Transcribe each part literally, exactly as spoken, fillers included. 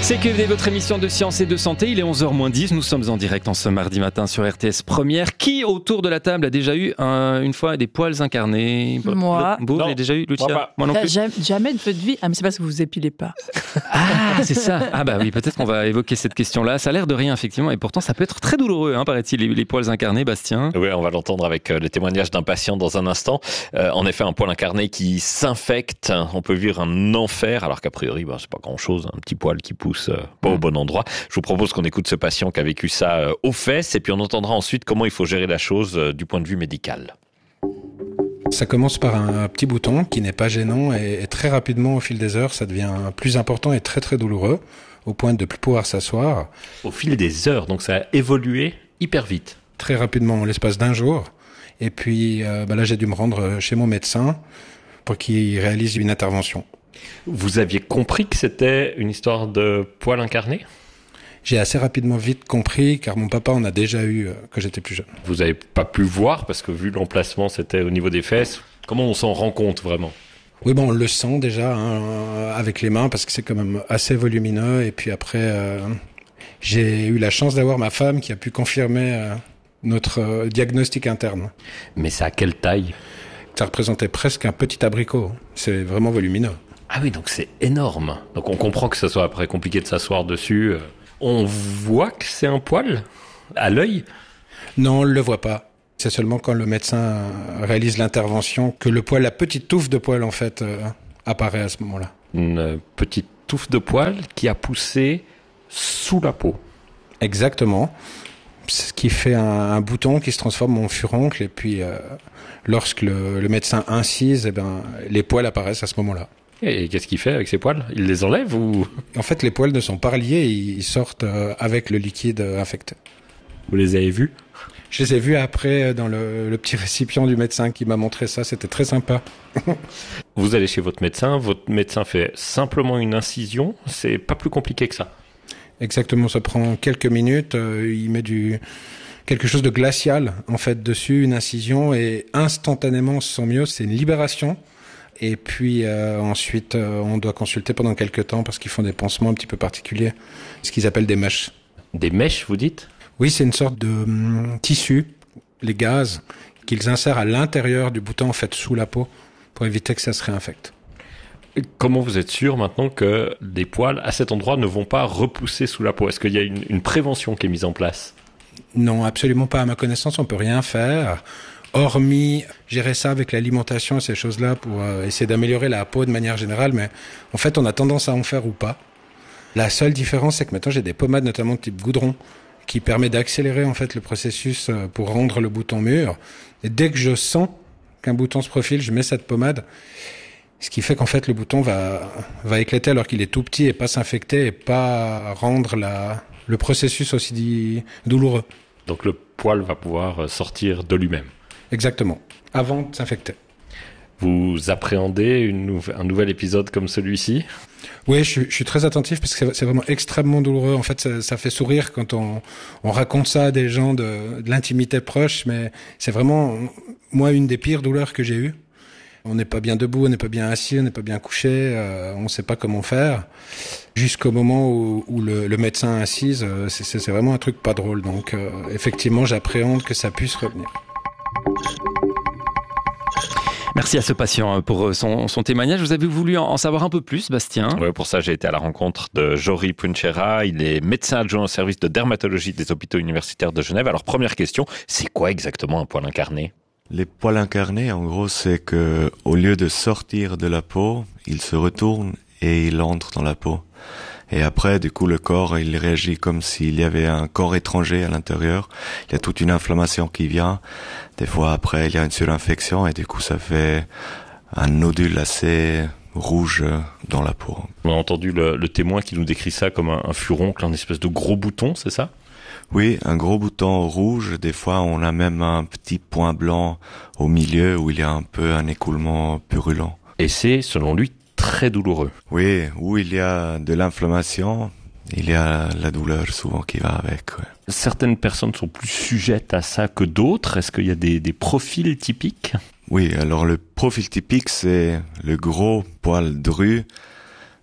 C'est Q F D, votre émission de science et de santé. Il est onze heures moins dix. Nous sommes en direct en ce mardi matin sur R T S Première. Qui, autour de la table, a déjà eu un, une fois des poils incarnés? Moi. Vous l'avez déjà eu, Lucia? Moi, Moi non plus. Jamais, jamais de votre vie. Ah, mais c'est parce que vous vous épilez pas. Ah, c'est ça. Ah bah oui, peut-être qu'on va évoquer cette question-là. Ça a l'air de rien, effectivement. Et pourtant, ça peut être très douloureux, hein, paraît-il, les, les poils incarnés, Bastien. Oui, on va l'entendre avec euh, le témoignage d'un patient dans un instant. Euh, en effet, un poil incarné qui s'infecte. On peut vivre un enfer, alors qu'a priori, bah, c'est pas grand-chose. Un petit poil qui pousse euh, pas mmh. au bon endroit. Je vous propose qu'on écoute ce patient qui a vécu ça euh, aux fesses. Et puis on entendra ensuite comment il faut gérer la chose euh, du point de vue médical. Ça commence par un petit bouton qui n'est pas gênant et, et très rapidement, au fil des heures, ça devient plus important et très très douloureux, au point de ne plus pouvoir s'asseoir. Au fil des heures, donc ça a évolué hyper vite. Très rapidement, en l'espace d'un jour. Et puis euh, bah là, j'ai dû me rendre chez mon médecin pour qu'il réalise une intervention. Vous aviez compris que c'était une histoire de poil incarné ? J'ai assez rapidement vite compris, car mon papa en a déjà eu euh, quand j'étais plus jeune. Vous n'avez pas pu voir, parce que vu l'emplacement, c'était au niveau des fesses. Comment on s'en rend compte, vraiment ? Oui, bon, on le sent déjà, hein, avec les mains, parce que c'est quand même assez volumineux. Et puis après, euh, j'ai eu la chance d'avoir ma femme qui a pu confirmer euh, notre euh, diagnostic interne. Mais c'est à quelle taille ? Ça représentait presque un petit abricot. C'est vraiment volumineux. Ah oui, donc c'est énorme. Donc on comprend que ça soit après compliqué de s'asseoir dessus. On voit que c'est un poil à l'œil ? Non, on ne le voit pas. C'est seulement quand le médecin réalise l'intervention que le poil, la petite touffe de poil en fait, euh, apparaît à ce moment-là. Une petite touffe de poil qui a poussé sous la peau. Exactement. Ce qui fait un, un bouton qui se transforme en furoncle. Et puis, euh, lorsque le, le médecin incise, eh ben, les poils apparaissent à ce moment-là. Et qu'est-ce qu'il fait avec ces poils ? Il les enlève ou ? En fait, les poils ne sont pas reliés, ils sortent avec le liquide infecté. Vous les avez vus ? Je les ai vus après dans le, le petit récipient du médecin qui m'a montré ça, c'était très sympa. Vous allez chez votre médecin, votre médecin fait simplement une incision, c'est pas plus compliqué que ça ? Exactement, ça prend quelques minutes, euh, il met du... quelque chose de glacial en fait dessus, une incision, et instantanément on se sent mieux, c'est une libération. Et puis euh, ensuite, euh, on doit consulter pendant quelques temps parce qu'ils font des pansements un petit peu particuliers, ce qu'ils appellent des mèches. Des mèches, vous dites ? Oui, c'est une sorte de hum, tissu, les gaz, qu'ils insèrent à l'intérieur du bouton, en fait, sous la peau, pour éviter que ça se réinfecte. Et comment vous êtes sûr maintenant que des poils à cet endroit ne vont pas repousser sous la peau ? Est-ce qu'il y a une, une prévention qui est mise en place ? Non, absolument pas. À ma connaissance, on peut rien faire. Hormis gérer ça avec l'alimentation et ces choses-là pour euh, essayer d'améliorer la peau de manière générale, mais en fait, on a tendance à en faire ou pas. La seule différence, c'est que maintenant, j'ai des pommades, notamment de type goudron, qui permet d'accélérer en fait le processus euh, pour rendre le bouton mûr. Et dès que je sens qu'un bouton se profile, je mets cette pommade, ce qui fait qu'en fait, le bouton va, va éclater alors qu'il est tout petit et pas s'infecter et pas rendre la, le processus aussi di- douloureux. Donc le poil va pouvoir sortir de lui-même. Exactement, avant de s'infecter. Vous appréhendez une nou- un nouvel épisode comme celui-ci ? Oui, je suis, je suis très attentif parce que c'est, c'est vraiment extrêmement douloureux. En fait, ça, ça fait sourire quand on, on raconte ça à des gens de, de l'intimité proche, mais c'est vraiment, moi, une des pires douleurs que j'ai eues. On n'est pas bien debout, on n'est pas bien assis, on n'est pas bien couché, euh, on ne sait pas comment faire. Jusqu'au moment où, où le, le médecin incise, euh, c'est, c'est, c'est vraiment un truc pas drôle. Donc, euh, effectivement, j'appréhende que ça puisse revenir. Merci à ce patient pour son, son témoignage. Vous avez voulu en savoir un peu plus, Bastien ? Oui, pour ça, j'ai été à la rencontre de Jory Punchera. Il est médecin adjoint au service de dermatologie des hôpitaux universitaires de Genève. Alors, première question, c'est quoi exactement un poil incarné ? Les poils incarnés, en gros, c'est que au lieu de sortir de la peau, ils se retournent et ils entrent dans la peau. Et après, du coup, le corps, il réagit comme s'il y avait un corps étranger à l'intérieur. Il y a toute une inflammation qui vient. Des fois, après, il y a une surinfection et du coup, ça fait un nodule assez rouge dans la peau. On a entendu le, le témoin qui nous décrit ça comme un, un furoncle, un espèce de gros bouton, c'est ça ? Oui, un gros bouton rouge. Des fois, on a même un petit point blanc au milieu où il y a un peu un écoulement purulent. Et c'est, selon lui, très douloureux. Oui, où il y a de l'inflammation, il y a la douleur souvent qui va avec. Ouais. Certaines personnes sont plus sujettes à ça que d'autres. Est-ce qu'il y a des, des profils typiques ? Oui, alors le profil typique, c'est le gros poil dru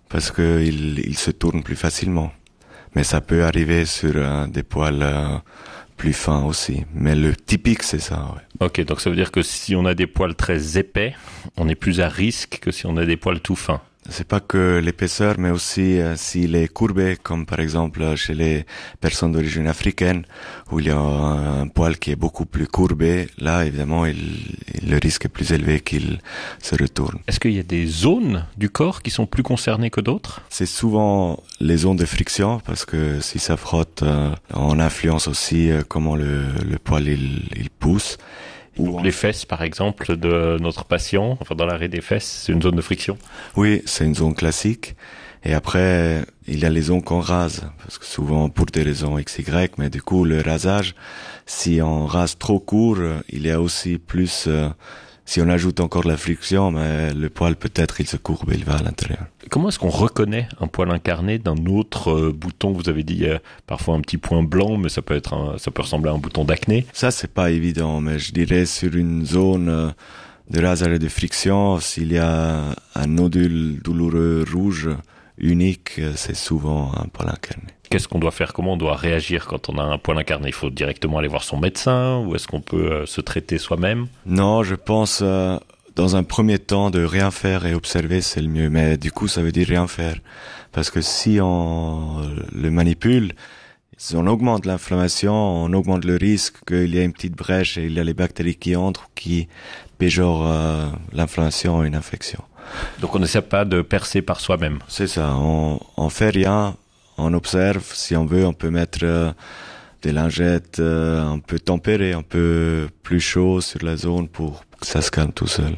parce que il, il se tourne plus facilement. Mais ça peut arriver sur euh, des poils euh, plus fins aussi. Mais le typique, c'est ça, ouais. Ok, donc ça veut dire que si on a des poils très épais, on est plus à risque que si on a des poils tout fins. C'est pas que l'épaisseur, mais aussi euh, s'il est courbé, comme par exemple chez les personnes d'origine africaine, où il y a un, un poil qui est beaucoup plus courbé. Là, évidemment, il, il, le risque est plus élevé qu'il se retourne. Est-ce qu'il y a des zones du corps qui sont plus concernées que d'autres? C'est souvent les zones de friction, parce que si ça frotte, euh, on influence aussi euh, comment le, le poil il, il pousse. Ou les fesses, par exemple, de notre patient, enfin dans l'arrêt des fesses, c'est une zone de friction. Oui, c'est une zone classique. Et après, il y a les zones qu'on rase, parce que souvent pour des raisons X Y, mais du coup, le rasage, si on rase trop court, il y a aussi plus... Euh, si on ajoute encore la friction, mais le poil, peut-être, il se courbe et il va à l'intérieur. Comment est-ce qu'on reconnaît un poil incarné d'un autre euh, bouton? Vous avez dit il y a parfois un petit point blanc, mais ça peut être un, ça peut ressembler à un bouton d'acné. Ça, c'est pas évident, mais je dirais sur une zone euh, de rasage et de friction, s'il y a un nodule douloureux rouge unique, c'est souvent un poil incarné. Qu'est-ce qu'on doit faire? Comment on doit réagir quand on a un poil incarné? Il faut directement aller voir son médecin, ou est-ce qu'on peut euh, se traiter soi-même? Non, je pense euh, dans un premier temps de rien faire et observer, c'est le mieux. Mais du coup, ça veut dire rien faire, parce que si on le manipule, si on augmente l'inflammation, on augmente le risque qu'il y ait une petite brèche et il y a les bactéries qui entrent, qui péjorent euh, l'inflammation et une infection. Donc on n'essaie pas de percer par soi-même. C'est ça, on, on fait rien. On observe, si on veut, on peut mettre euh, des lingettes, euh, on peut tempérer un peu plus chaud sur la zone pour que ça se calme tout seul.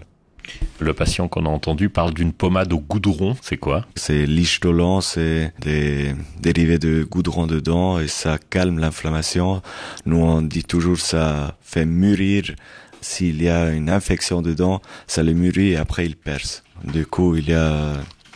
Le patient qu'on a entendu parle d'une pommade au goudron, c'est quoi? C'est l'Ishtolan, c'est des dérivés de goudron dedans et ça calme l'inflammation. Nous, on dit toujours ça fait mûrir. S'il y a une infection dedans, ça le mûrit et après il perce. Du coup, il y a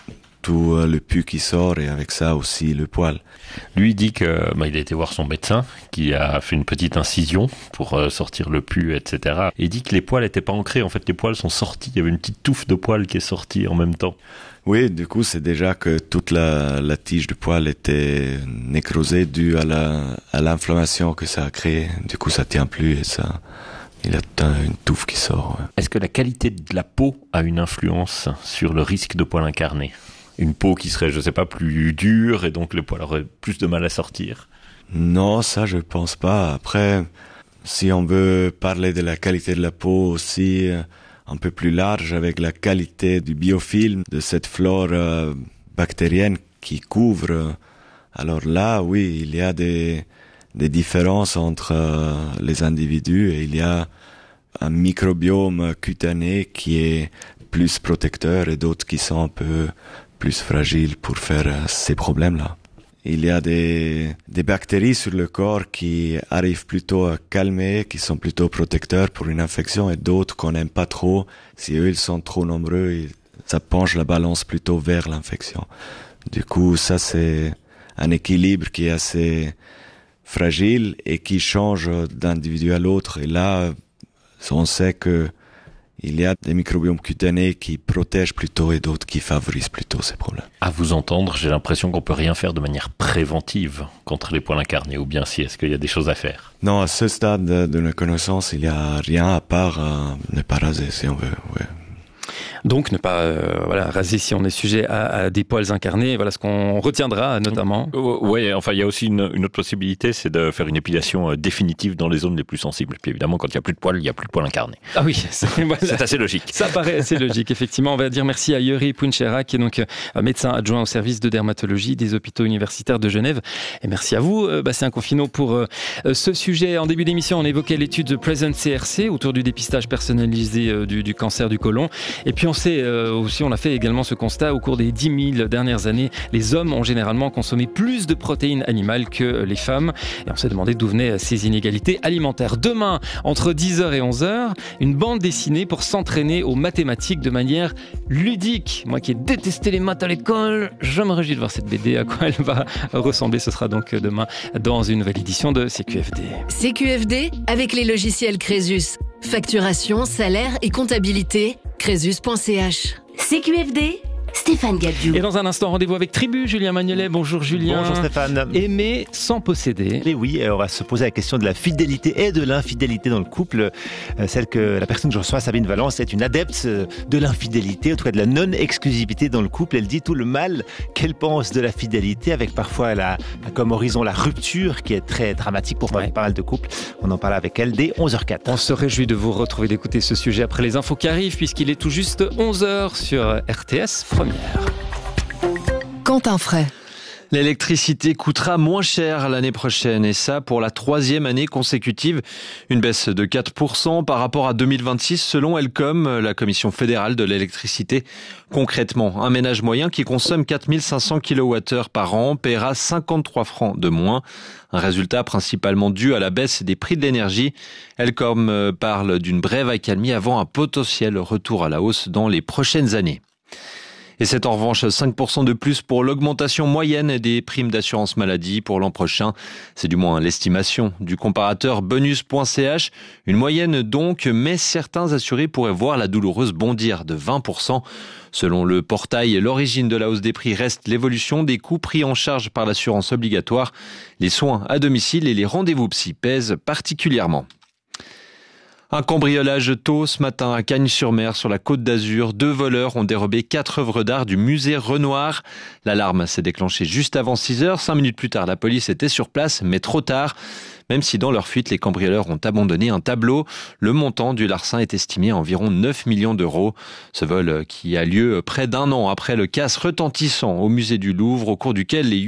tout le pus qui sort et avec ça aussi le poil. Lui dit que bah, il a été voir son médecin qui a fait une petite incision pour euh, sortir le pus, et cetera. Et il dit que les poils n'étaient pas ancrés. En fait, les poils sont sortis. Il y avait une petite touffe de poils qui est sortie en même temps. Oui, du coup, c'est déjà que toute la, la tige de poil était nécrosée due à la, à l'inflammation que ça a créé. Du coup, ça tient plus et ça, il y a une touffe qui sort. Ouais. Est-ce que la qualité de la peau a une influence sur le risque de poil incarné? Une peau qui serait, je sais pas, plus dure et donc le poil aurait plus de mal à sortir? Non, ça je pense pas. Après, si on veut parler de la qualité de la peau aussi un peu plus large avec la qualité du biofilm, de cette flore euh, bactérienne qui couvre, alors là, oui, il y a des, des différences entre euh, les individus et il y a un microbiome cutané qui est plus protecteur et d'autres qui sont un peu plus fragile pour faire euh, ces problèmes-là. Il y a des, des bactéries sur le corps qui arrivent plutôt à calmer, qui sont plutôt protecteurs pour une infection et d'autres qu'on n'aime pas trop. Si eux, ils sont trop nombreux, ils, ça penche la balance plutôt vers l'infection. Du coup, ça, c'est un équilibre qui est assez fragile et qui change d'individu à l'autre. Et là, on sait que il y a des microbiomes cutanés qui protègent plutôt et d'autres qui favorisent plutôt ces problèmes. À vous entendre, j'ai l'impression qu'on peut rien faire de manière préventive contre les poils incarnés, ou bien si, est-ce qu'il y a des choses à faire? Non, à ce stade de la connaissance, il n'y a rien à part euh, ne pas raser si on veut. Ouais. Donc ne pas euh, voilà, raser si on est sujet à, à des poils incarnés, voilà ce qu'on retiendra notamment. Oui, enfin il y a aussi une, une autre possibilité, c'est de faire une épilation euh, définitive dans les zones les plus sensibles. Puis évidemment, quand il n'y a plus de poils, il n'y a plus de poils incarnés. Ah oui, c'est, voilà. C'est assez logique. Ça paraît assez logique, effectivement. On va dire merci à Yuri Punchera, qui est donc euh, médecin adjoint au service de dermatologie des hôpitaux universitaires de Genève. Et merci à vous, euh, Bastien Confino, pour euh, ce sujet. En début d'émission, on évoquait l'étude de Present C R C autour du dépistage personnalisé euh, du, du cancer du côlon. Et puis on sait euh, aussi, on a fait également ce constat au cours des dix mille dernières années, les hommes ont généralement consommé plus de protéines animales que les femmes. Et on s'est demandé d'où venaient ces inégalités alimentaires. Demain, entre dix heures et onze heures, une bande dessinée pour s'entraîner aux mathématiques de manière ludique. Moi qui ai détesté les maths à l'école, je me réjouis de voir cette B D, à quoi elle va ressembler. Ce sera donc demain dans une nouvelle édition de C Q F D. C Q F D avec les logiciels Crésus. Facturation, salaire et comptabilité, crésus point c h. C Q F D, Stéphane Gadiou. Et dans un instant, rendez-vous avec Tribu, Julien Magnolet. Bonjour Julien. Bonjour Stéphane. Aimer sans posséder. Et oui, on va se poser la question de la fidélité et de l'infidélité dans le couple. Celle que la personne que je reçois, Sabine Valence, est une adepte de l'infidélité, en tout cas de la non-exclusivité dans le couple. Elle dit tout le mal qu'elle pense de la fidélité, avec parfois la, comme horizon la rupture qui est très dramatique pour ouais. pas mal de couples. On en parle avec elle dès onze heures zéro quatre. On se réjouit de vous retrouver, d'écouter ce sujet après les infos qui arrivent, puisqu'il est tout juste onze heures sur R T S Première. Quentin Fray. L'électricité coûtera moins cher l'année prochaine, et ça pour la troisième année consécutive. Une baisse de quatre pour cent par rapport à deux mille vingt-six selon Elcom, la Commission fédérale de l'électricité. Concrètement, un ménage moyen qui consomme quatre mille cinq cents kilowattheures par an paiera cinquante-trois francs de moins. Un résultat principalement dû à la baisse des prix de l'énergie. Elcom parle d'une brève accalmie avant un potentiel retour à la hausse dans les prochaines années. Et c'est en revanche cinq pour cent de plus pour l'augmentation moyenne des primes d'assurance maladie pour l'an prochain. C'est du moins l'estimation du comparateur bonus point c h. Une moyenne donc, mais certains assurés pourraient voir la douloureuse bondir de vingt pour cent. Selon le portail, l'origine de la hausse des prix reste l'évolution des coûts pris en charge par l'assurance obligatoire. Les soins à domicile et les rendez-vous psy pèsent particulièrement. Un cambriolage tôt ce matin à Cagnes-sur-Mer, sur la Côte d'Azur. Deux voleurs ont dérobé quatre œuvres d'art du musée Renoir. L'alarme s'est déclenchée juste avant six heures. Cinq minutes plus tard, la police était sur place, mais trop tard. Même si dans leur fuite, les cambrioleurs ont abandonné un tableau. Le montant du larcin est estimé à environ neuf millions d'euros. Ce vol qui a lieu près d'un an après le casse retentissant au musée du Louvre, au cours duquel les